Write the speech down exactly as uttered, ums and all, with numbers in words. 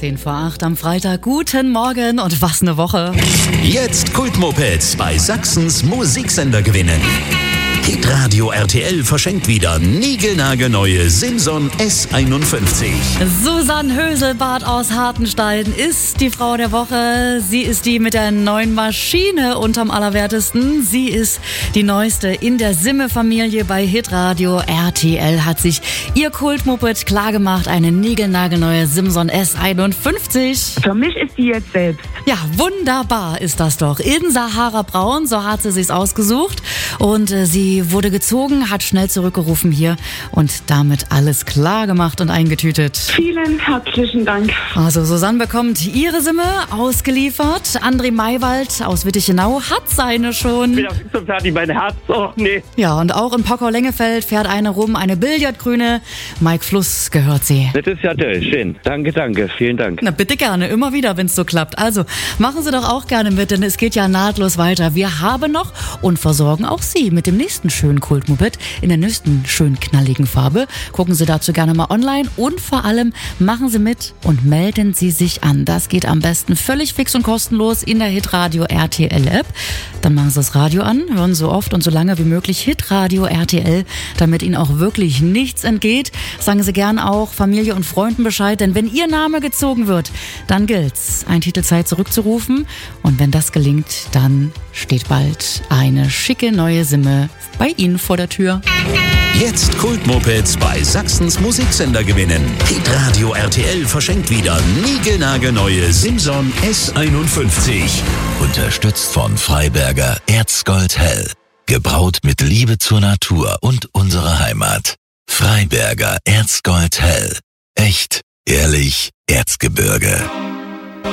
zehn vor acht am Freitag. Guten Morgen und was eine Woche. Jetzt Kultmopeds bei Sachsens Musiksender gewinnen. Hitradio R T L verschenkt wieder niegelnagelneue Simson S einundfünfzig. Susanne Höselbart aus Hartenstein ist die Frau der Woche. Sie ist die mit der neuen Maschine unterm Allerwertesten. Sie ist die neueste in der Simme-Familie bei Hitradio R T L. Hat sich ihr Kultmoped klargemacht, eine niegelnagelneue Simson S einundfünfzig. Für mich ist die jetzt selbst. Ja, wunderbar ist das doch. In Sahara Braun, so hat sie sich's ausgesucht. Und äh, sie wurde gezogen, hat schnell zurückgerufen hier und damit alles klar gemacht und eingetütet. Vielen herzlichen Dank. Also Susanne bekommt ihre Simme ausgeliefert. André Maywald aus Wittichenau hat seine schon. Ich bin auf so fertig, mein Herz. Oh, nee. Ja, und auch in Pockau-Lengefeld fährt eine rum, eine Billardgrüne. Mike Fluss gehört sie. Das ist ja toll, schön. Danke, danke, vielen Dank. Na bitte gerne, immer wieder, wenn es so klappt. Also machen Sie doch auch gerne mit, denn es geht ja nahtlos weiter. Wir haben noch und versorgen auch Sie mit dem nächsten schönen Kultmoped in der nächsten schön knalligen Farbe. Gucken Sie dazu gerne mal online und vor allem machen Sie mit und melden Sie sich an. Das geht am besten völlig fix und kostenlos in der Hitradio R T L App. Dann machen Sie das Radio an, hören so oft und so lange wie möglich Hitradio R T L, damit Ihnen auch wirklich nichts entgeht. Sagen Sie gern auch Familie und Freunden Bescheid, denn wenn Ihr Name gezogen wird, dann gilt's, ein Titelzeit zurückzurufen. Und wenn das gelingt, dann steht bald eine schicke neue Simme bei Ihnen vor der Tür. Jetzt Kultmopeds bei Sachsens Musiksender gewinnen. Hitradio R T L verschenkt wieder niegelnagelneue Simson S einundfünfzig. Unterstützt von Freiberger Erzgold Hell. Gebraut mit Liebe zur Natur und unserer Heimat. Freiberger Erzgold Hell. Echt, ehrlich, Erzgebirge.